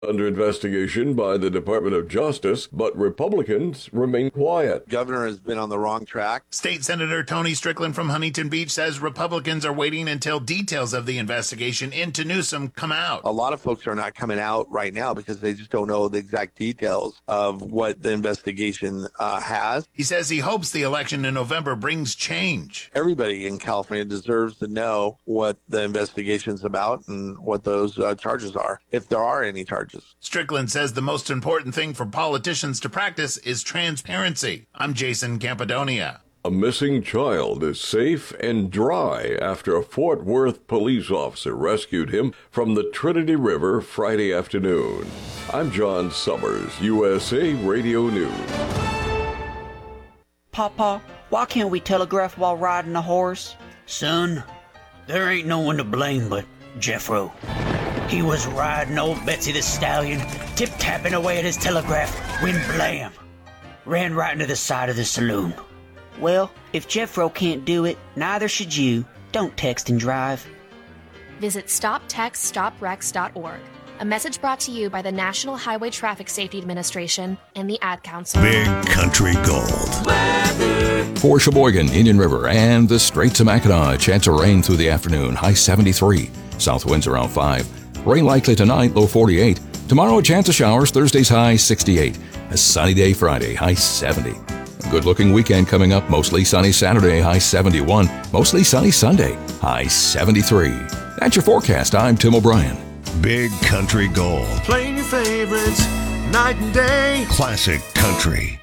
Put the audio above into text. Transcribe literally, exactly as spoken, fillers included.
under investigation by the Department of Justice, but Republicans remain quiet. Governor has been on the wrong track. State Senator Tony Strickland from Huntington Beach says Republicans are waiting until details of the investigation into Newsom come out. A lot of folks are not coming out right now because they just don't know the exact details of what the investigation uh, has. He says he hopes the election in November brings change. Everybody in California deserves to know what the investigation's about and what those uh, charges are, if there are any charges. Strickland says the most important thing for politicians to practice is transparency. I'm Jason Campadonia. A missing child is safe and dry after a Fort Worth police officer rescued him from the Trinity River Friday afternoon. I'm John Summers, U S A Radio News. Papa, why can't we telegraph while riding a horse? Son, there ain't no one to blame but Jeffro. He was riding old Betsy the Stallion, tip-tapping away at his telegraph, when blam! Ran right into the side of the saloon. Well, if Jeffro can't do it, neither should you. Don't text and drive. Visit stop text stop wrecks dot org. A message brought to you by the National Highway Traffic Safety Administration and the Ad Council. Big Country Gold. Weather. For Sheboygan, Indian River, and the Straits of Mackinac, chance of rain through the afternoon, high seventy-three. South winds around five. Rain likely tonight, low forty-eight. Tomorrow, a chance of showers, Thursday's high sixty-eight. A sunny day Friday, high seventy. A good-looking weekend coming up, mostly sunny Saturday, high seventy-one. Mostly sunny Sunday, high seventy-three. That's your forecast. I'm Tim O'Brien. Big Country Gold. Playing your favorites night and day. Classic country.